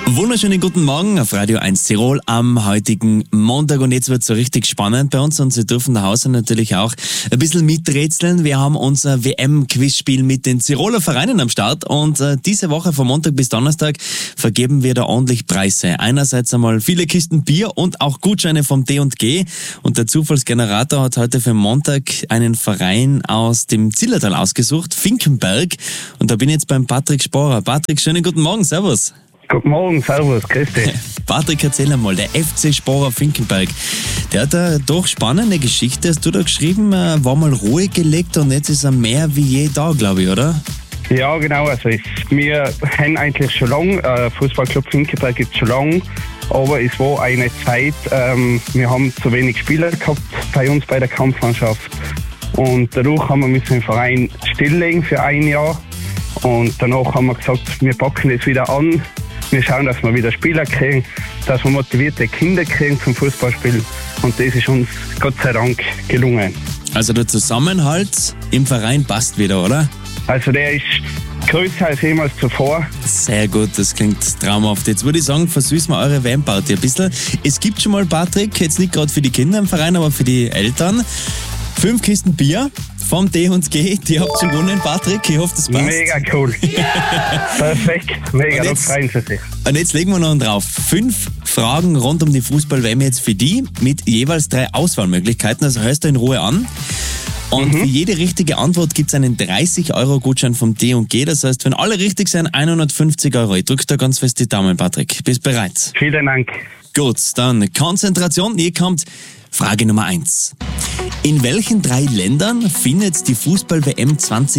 Wunderschönen guten Morgen auf Radio 1 Tirol am heutigen Montag und jetzt wird es so richtig spannend bei uns und Sie dürfen nach Hause natürlich auch ein bisschen miträtseln. Wir haben unser WM-Quizspiel mit den Tiroler Vereinen am Start und diese Woche von Montag bis Donnerstag vergeben wir da ordentlich Preise. Einerseits einmal viele Kisten Bier und auch Gutscheine vom D&G und der Zufallsgenerator hat heute für Montag einen Verein aus dem Zillertal ausgesucht, Finkenberg, und da bin ich jetzt beim Patrick Sporer. Patrick, schönen guten Morgen, servus. Guten Morgen, servus, grüß dich. Patrick, erzähl einmal, der FC Sporer Finkenberg, der hat eine doch spannende Geschichte, hast du da geschrieben, war mal Ruhe gelegt und jetzt ist er mehr wie je da, glaube ich, oder? Ja, genau, also wir haben eigentlich schon lange, Fußballclub Finkenberg gibt es schon lange, aber es war eine Zeit, wir haben zu wenig Spieler gehabt bei uns bei der Kampfmannschaft und dadurch haben wir den Verein stilllegen für ein Jahr und danach haben wir gesagt, wir packen das wieder an. Wir schauen, dass wir wieder Spieler kriegen, dass wir motivierte Kinder kriegen zum Fußballspielen. Und das ist uns Gott sei Dank gelungen. Also der Zusammenhalt im Verein passt wieder, oder? Also der ist größer als jemals zuvor. Sehr gut, das klingt traumhaft. Jetzt würde ich sagen, versüßen wir eure WM-Party ein bisschen. Es gibt schon mal, Patrick, jetzt nicht gerade für die Kinder im Verein, aber für die Eltern, 5 Kisten Bier vom D&G, die habt ihr gewonnen, Patrick. Ich hoffe, das passt. Mega cool. Perfekt, mega, das freuen Sie sich. Und jetzt legen wir noch einen drauf. 5 Fragen rund um die Fußball-WM jetzt für die mit jeweils 3 Auswahlmöglichkeiten. Also hörst du in Ruhe an. Und für jede richtige Antwort gibt es einen 30-Euro-Gutschein vom D&G. Das heißt, wenn alle richtig sind, 150 Euro. Ich drücke da ganz fest die Daumen, Patrick. Bist bereit? Vielen Dank. Gut, dann Konzentration. Hier kommt Frage Nummer 1. In welchen 3 Ländern findet die Fußball-WM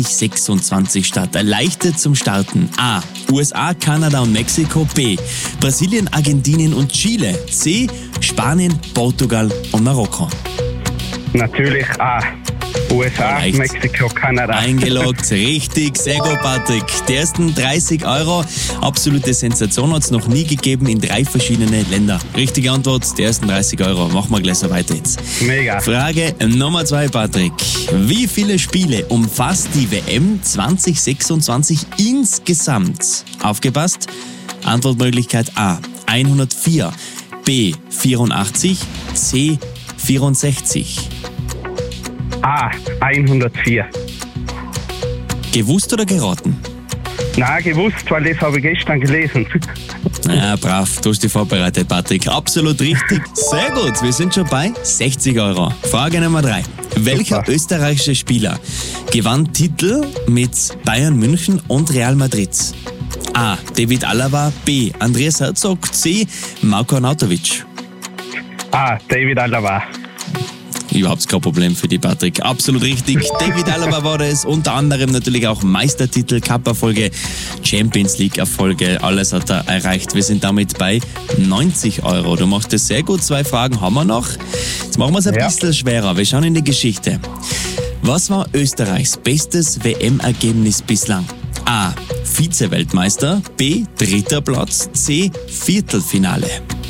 2026 statt? Leichte zum Starten. A. USA, Kanada und Mexiko. B. Brasilien, Argentinien und Chile. C. Spanien, Portugal und Marokko. Natürlich A. USA, Leicht. Mexiko, Kanada. Eingeloggt, richtig, sehr gut, Patrick. Die ersten 30 Euro, absolute Sensation, hat es noch nie gegeben in 3 verschiedene Länder. Richtige Antwort, die ersten 30 Euro. Machen wir gleich so weiter jetzt. Mega. Frage Nummer 2, Patrick. Wie viele Spiele umfasst die WM 2026 insgesamt? Aufgepasst? Antwortmöglichkeit A, 104, B, 84, C, 64. A, 104. Gewusst oder geraten? Nein, gewusst, weil das habe ich gestern gelesen. Ja, brav, du hast dich vorbereitet, Patrick. Absolut richtig. Sehr gut, wir sind schon bei 60 Euro. Frage Nummer 3. Welcher Super. österreichische Spieler gewann Titel mit Bayern München und Real Madrid? A. David Alaba, B. Andreas Herzog, C. Marko Arnautovic. A, David Alaba. Überhaupt kein Problem für die, Patrick. Absolut richtig. David Alaba war das. Unter anderem natürlich auch Meistertitel, Cup-Erfolge, Champions League-Erfolge. Alles hat er erreicht. Wir sind damit bei 90 Euro. Du machst das sehr gut. 2 Fragen haben wir noch. Jetzt machen wir es ein bisschen schwerer. Wir schauen in die Geschichte. Was war Österreichs bestes WM-Ergebnis bislang? A. Vize-Weltmeister. B. 3. Platz. C. Viertelfinale.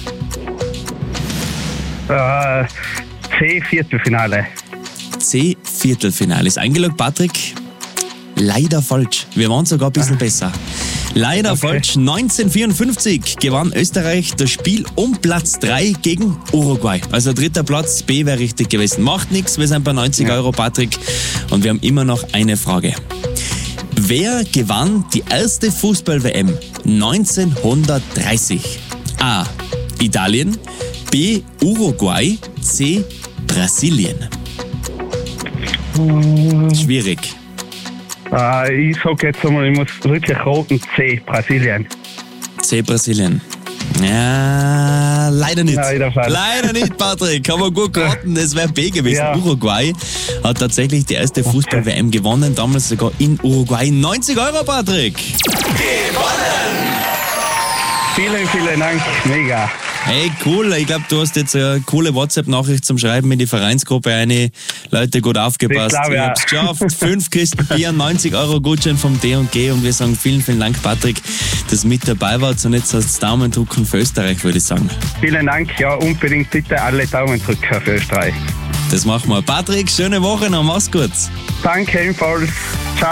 C, Viertelfinale. C, Viertelfinale. Ist eingeloggt, Patrick? Leider falsch. Wir waren sogar ein bisschen besser. Leider falsch. 1954 gewann Österreich das Spiel um Platz 3 gegen Uruguay. Also 3. Platz, B wäre richtig gewesen. Macht nichts, wir sind bei 90 Euro, Patrick. Und wir haben immer noch eine Frage. Wer gewann die erste Fußball-WM 1930? A. Italien, B. Uruguay, C. Brasilien. Schwierig. Ich sage jetzt einmal, ich muss wirklich raten, C, Brasilien. C. Brasilien. Ja, leider nicht. Leider falsch. Leider nicht, Patrick. Haben wir gut geraten. Es wäre B gewesen. Ja. Uruguay hat tatsächlich die erste Fußball-WM gewonnen. Damals sogar in Uruguay. 90 Euro, Patrick. Vielen, vielen Dank, mega. Hey, cool. Ich glaube, du hast jetzt eine coole WhatsApp-Nachricht zum Schreiben in die Vereinsgruppe eine. Leute, gut aufgepasst. Ich Ihr habt's geschafft. 5 Kisten Bier, 90 Euro Gutschein vom D&G und wir sagen vielen, vielen Dank, Patrick, dass mit dabei wart. Und jetzt hast du Daumen drücken für Österreich, würde ich sagen. Vielen Dank, ja, unbedingt bitte alle Daumen drücken für Österreich. Das machen wir. Patrick, schöne Woche noch. Mach's gut. Danke ebenfalls. Ciao.